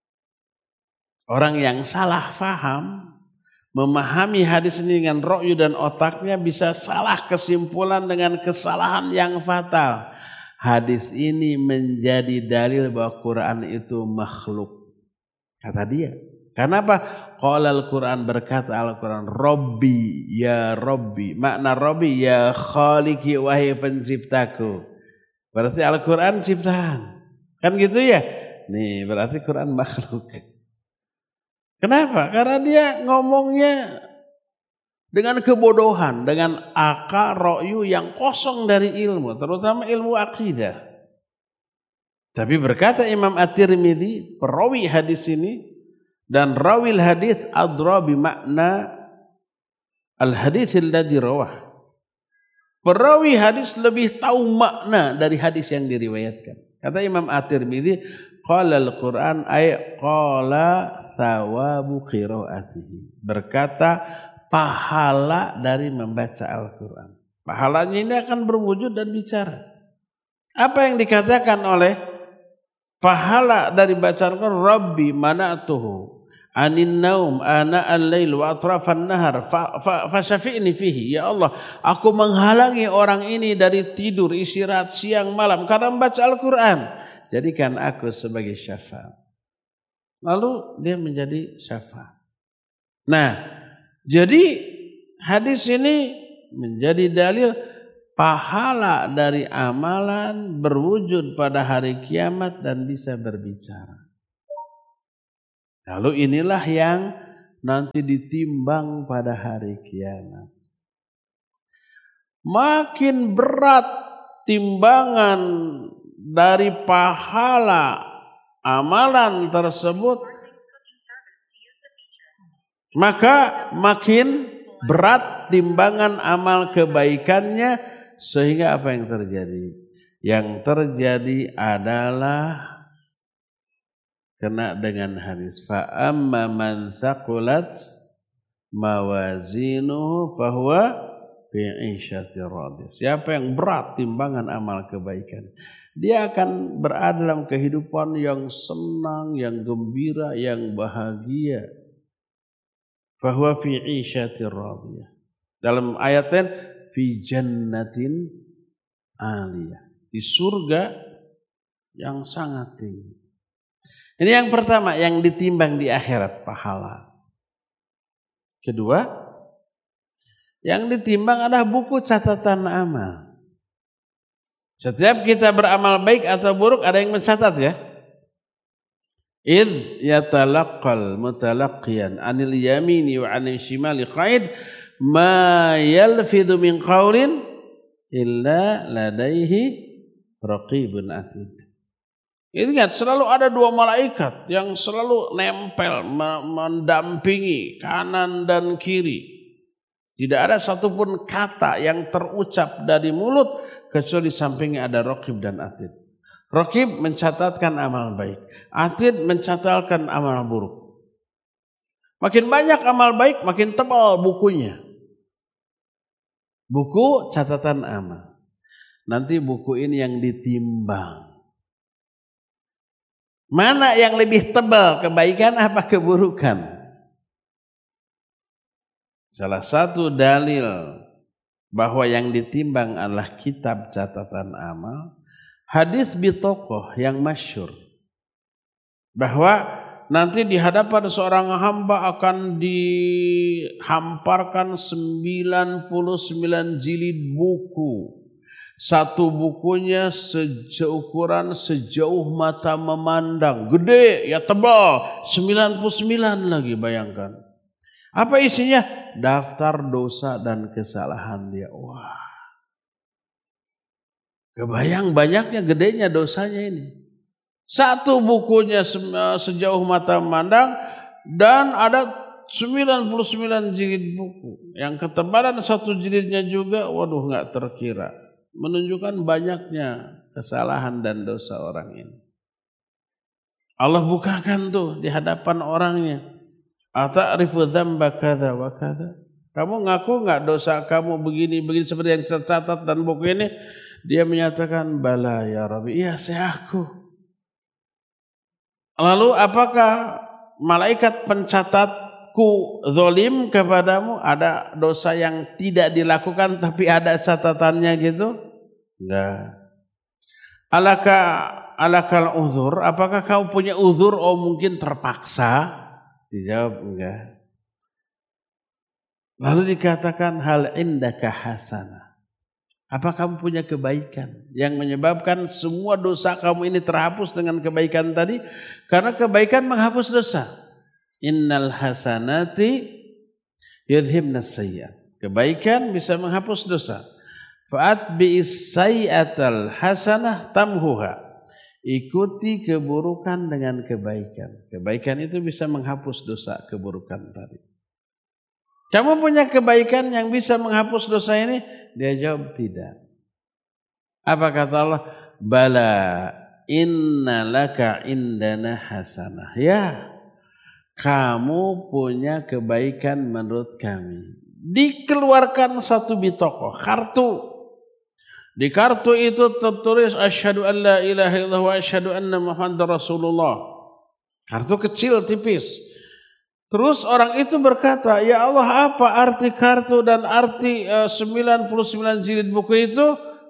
Orang yang salah faham, memahami hadis ini dengan ro'yu dan otaknya bisa salah kesimpulan dengan kesalahan yang fatal. Hadis ini menjadi dalil bahwa Quran itu makhluk. Kata dia. Kenapa? Qala Al-Quran, berkata Al-Quran, Rabbi ya Rabbi. Makna Rabbi ya Khaliki, wahai penciptaku. Berarti Al-Quran ciptaan. Kan gitu ya? Nih berarti Quran makhluk. Kenapa? Karena dia ngomongnya dengan kebodohan, dengan akal ro'yu yang kosong dari ilmu, terutama ilmu akidah. Tapi berkata Imam At-Tirmidzi, perawi hadis ini, dan rawil hadis adra bi makna al-hadits alladzi rawah. Perawi hadis lebih tahu makna dari hadis yang diriwayatkan. Kata Imam At-Tirmidzi, qala al-Qur'an ay qala thawabu qiraatihi. Berkata pahala dari membaca Al-Quran. Pahalanya ini akan berwujud dan bicara. Apa yang dikatakan oleh pahala dari baca Al-Quran? Rabbi mana'tuhu anin naum ana al-lail wa atrafan nahar fa syafi'ni fihi. Ya Allah, aku menghalangi orang ini dari tidur, istirahat siang malam karena membaca Al-Quran. jadikan aku sebagai syafaat. Lalu dia menjadi syafaat. Nah, jadi hadis ini menjadi dalil pahala dari amalan berwujud pada hari kiamat dan bisa berbicara. Lalu inilah yang nanti ditimbang pada hari kiamat. Makin berat timbangan dari pahala amalan tersebut, maka makin berat timbangan amal kebaikannya, sehingga apa yang terjadi? Yang terjadi adalah kena dengan hadis fa amma man thaqulat mawazinuhu fahuwa fi 'ishatir radiyah. Siapa yang berat timbangan amal kebaikan, dia akan berada dalam kehidupan yang senang, yang gembira, yang bahagia. Fahuwa fi 'ishatir radiyah. Dalam ayat lain fi jannatin 'aliyah. Di surga yang sangat tinggi. Ini yang pertama yang ditimbang di akhirat, pahala. Kedua, yang ditimbang adalah buku catatan amal. Setiap kita beramal baik atau buruk ada yang mencatat ya. Idh yatalaqqal mutalaqqiyan anil yamini wa anil shimali qa'id ma yalfidhu min qawlin illa ladaihi raqibun atid. Ingat, selalu ada dua malaikat yang selalu nempel, mendampingi kanan dan kiri. Tidak ada satupun kata yang terucap dari mulut kecuali di sampingnya ada raqib dan atid. Raqib mencatatkan amal baik, atid mencatatkan amal buruk. Makin banyak amal baik, makin tebal bukunya. Buku catatan amal. Nanti buku ini yang ditimbang. Mana yang lebih tebal, kebaikan apa keburukan? Salah satu dalil bahwa yang ditimbang adalah kitab catatan amal, hadis bitokoh yang masyhur, bahwa nanti di hadapan seorang hamba akan dihamparkan sembilan puluh sembilan jilid buku. Satu bukunya seukuran sejauh mata memandang, gede ya, tebal, sembilan puluh sembilan lagi, bayangkan. Apa isinya? Daftar dosa dan kesalahan dia. Wah, kebayang banyaknya, gedenya dosanya ini. Satu bukunya sejauh mata memandang dan ada sembilan puluh sembilan jilid buku. Yang ketebalan satu jilidnya juga, waduh, nggak terkira. Menunjukkan banyaknya kesalahan dan dosa orang ini. Allah bukakan tuh di hadapan orangnya. Ata'rifu dzamba kadza wa kadza. Kamu ngaku enggak dosa kamu begini begini seperti yang tercatat dan buku ini? Dia menyatakan bala ya Rabbi, iya saya aku. Lalu apakah malaikat pencatatku zalim kepadamu? Ada dosa yang tidak dilakukan tapi ada catatannya gitu? Enggak. Alaka alakal uzur, apakah kau punya uzur? Oh mungkin terpaksa. Dijawab enggak. Lalu dikatakan hal indaka hasanah. Apa kamu punya kebaikan yang menyebabkan semua dosa kamu ini terhapus dengan kebaikan tadi? Karena kebaikan menghapus dosa. Innal hasanati yudhibnas sayyi'at. Kebaikan bisa menghapus dosa. Fa'at bi'is sayyi'atal hasanah tamhuha. Ikuti keburukan dengan kebaikan. Kebaikan itu bisa menghapus dosa keburukan tadi. Kamu punya kebaikan yang bisa menghapus dosa ini? Dia jawab tidak. Apa kata Allah? Bala inna laka indana hasanah. Ya, kamu punya kebaikan menurut kami. Dikeluarkan satu bitokoh, kartu. Di kartu itu tertulis asyhadu an la ilaha illallah wa asyhadu anna muhammadar rasulullah. Kartu kecil tipis. Terus orang itu berkata, ya Allah, apa arti kartu dan arti uh, sembilan puluh sembilan jilid buku itu?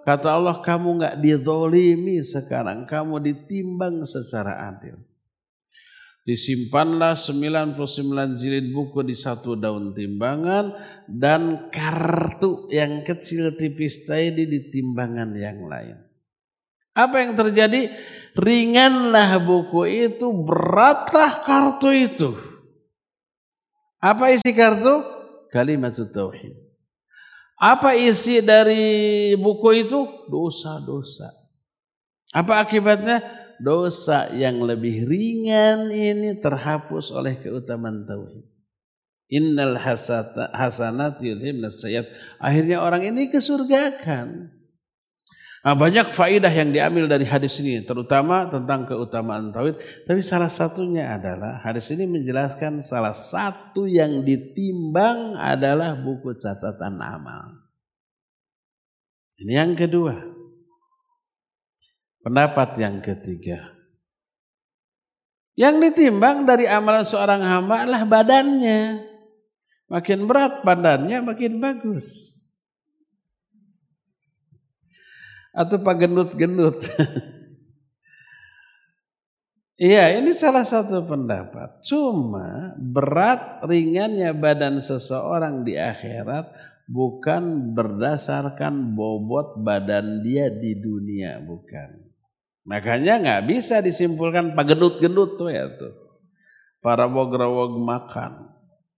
Kata Allah, kamu nggak dizolimi sekarang, kamu ditimbang secara adil. Disimpanlah sembilan puluh sembilan jilid buku di satu daun timbangan dan kartu yang kecil tipis tadi di timbangan yang lain. Apa yang terjadi? Ringanlah buku itu, beratlah kartu itu. Apa isi kartu? Kalimatut tauhid. Apa isi dari buku itu? Dosa-dosa. Apa akibatnya? Dosa yang lebih ringan ini terhapus oleh keutamaan tauhid. Innal hasanati yudhibnas sayyi'at. Akhirnya orang ini ke surga kan. Nah, banyak faedah yang diambil dari hadis ini, terutama tentang keutamaan tauhid. Tapi salah satunya adalah hadis ini menjelaskan salah satu yang ditimbang adalah buku catatan amal. Ini yang kedua. Pendapat yang ketiga. Yang ditimbang dari amalan seorang hamba adalah badannya. Makin berat badannya makin bagus. Atau pak gendut-gendut. Iya, ini salah satu pendapat. Cuma berat ringannya badan seseorang di akhirat bukan berdasarkan bobot badan dia di dunia, bukan. Makanya nggak bisa disimpulkan pak gendut-gendut tuh ya tuh. Para wog-wog makan.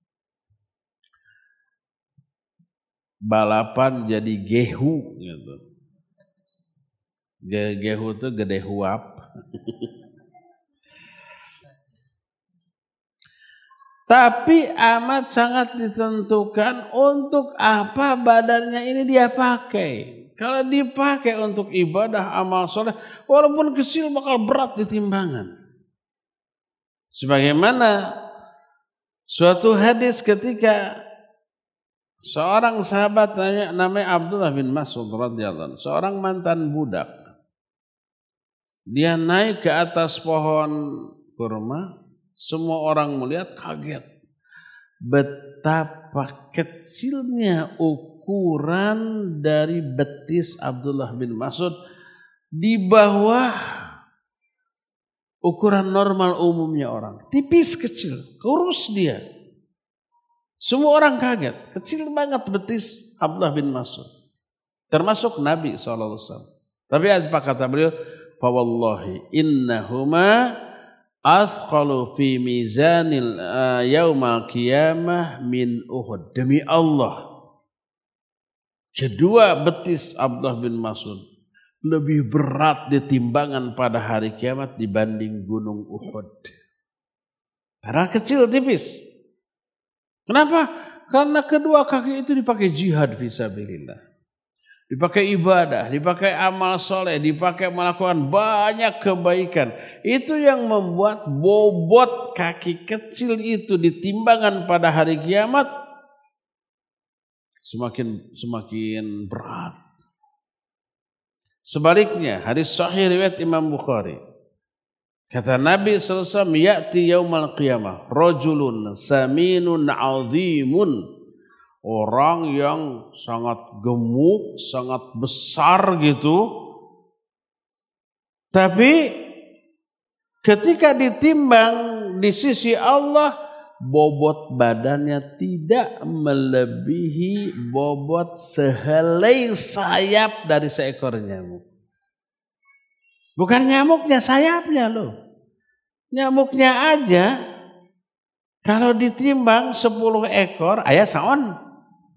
Balapan jadi gehu gitu. Gehu tuh gede huap. Tapi amat sangat ditentukan untuk apa badannya ini dia pakai. Kalau dipakai untuk ibadah, amal soleh, walaupun kecil bakal berat di timbangan. Sebagaimana suatu hadis ketika seorang sahabat namanya Abdullah bin Mas'ud radhiyallahu anhu, seorang mantan budak. Dia naik ke atas pohon kurma, semua orang melihat kaget. Betapa kecilnya ukuran dari betis Abdullah bin Mas'ud di bawah ukuran normal umumnya orang. Tipis kecil, kurus dia. Semua orang kaget, kecil banget betis Abdullah bin Mas'ud. Termasuk Nabi shallallahu alaihi wasallam. Tapi apa kata beliau? Fawallahi innahuma athqalu fi mizanil uh, yaumal qiyamah min Uhud. Demi Allah, kedua betis Abdullah bin Mas'ud lebih berat di timbangan pada hari kiamat dibanding gunung Uhud. Karena kecil tipis. Kenapa? Karena kedua kaki itu dipakai jihad fisabilillah. Dipakai ibadah, dipakai amal soleh, dipakai melakukan banyak kebaikan. Itu yang membuat bobot kaki kecil itu di timbangan pada hari kiamat semakin semakin berat. Sebaliknya, hadis sahih riwayat Imam Bukhari. Kata Nabi sallallahu alaihi wasallam, "Ya'ti yaumal qiyamah rajulun saminun 'azimun." Orang yang sangat gemuk, sangat besar gitu. Tapi ketika ditimbang di sisi Allah, bobot badannya tidak melebihi bobot sehelai sayap dari seekor nyamuk. Bukan nyamuknya, sayapnya loh. Nyamuknya aja kalau ditimbang sepuluh ekor, ayah saon.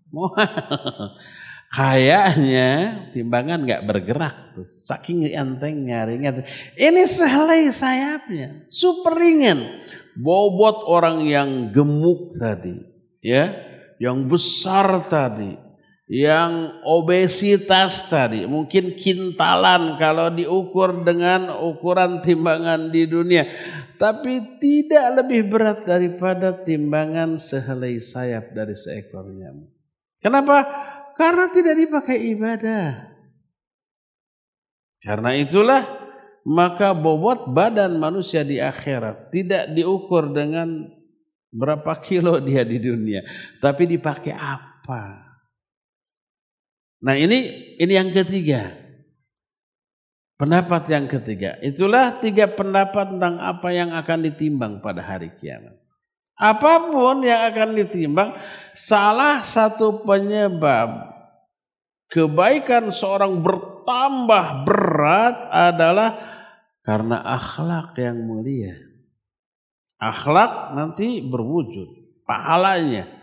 Kayaknya timbangan nggak bergerak tuh, saking entengnya ringan. Ini sehelai sayapnya, super ringan. Bobot orang yang gemuk tadi, ya, yang besar tadi, yang obesitas tadi, mungkin kintalan kalau diukur dengan ukuran timbangan di dunia, tapi tidak lebih berat daripada timbangan sehelai sayap dari seekor nyamuk. Kenapa? Karena tidak dipakai ibadah. Karena itulah maka bobot badan manusia di akhirat tidak diukur dengan berapa kilo dia di dunia, tapi dipakai apa. Nah ini ini yang ketiga. Pendapat yang ketiga, itulah tiga pendapat tentang apa yang akan ditimbang pada hari kiamat. Apapun yang akan ditimbang, salah satu penyebab kebaikan seorang bertambah berat adalah karena akhlak yang mulia. Akhlak nanti berwujud pahalanya.